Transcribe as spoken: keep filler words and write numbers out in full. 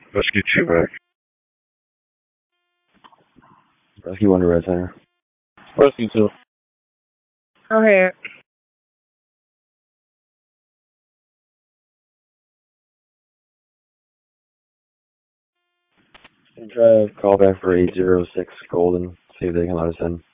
Rescue two back. Rescue one to Red Center. Rescue two. Okay. Try to call back for eight zero six Golden. See if they can let us in.